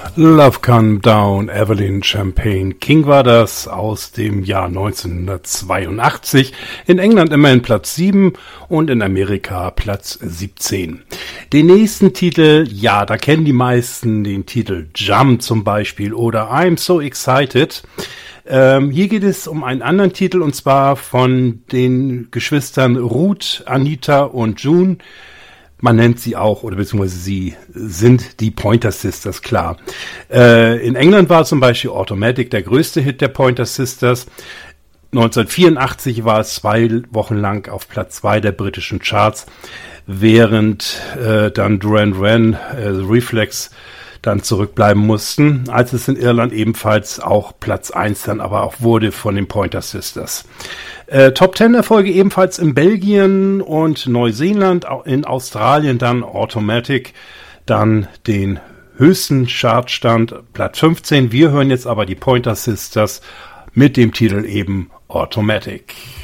Love Come Down, Evelyn Champagne King war das aus dem Jahr 1982. In England immerhin Platz 7 und in Amerika Platz 17. Den nächsten Titel, ja, da kennen die meisten den Titel Jump zum Beispiel oder I'm So Excited. Hier geht es um einen anderen Titel und zwar von den Geschwistern Ruth, Anita und June. Man nennt sie auch, oder beziehungsweise sie sind die Pointer Sisters, klar. In England war zum Beispiel Automatic der größte Hit der Pointer Sisters. 1984 war es 2 Wochen lang auf Platz 2 der britischen Charts, während dann Duran Duran, Reflex, dann zurückbleiben mussten, als es in Irland ebenfalls auch Platz 1 dann aber auch wurde von den Pointer Sisters. Top 10 Erfolge ebenfalls in Belgien und Neuseeland, in Australien dann Automatic, dann den höchsten Chartstand, Platz 15. Wir hören jetzt aber die Pointer Sisters mit dem Titel eben Automatic.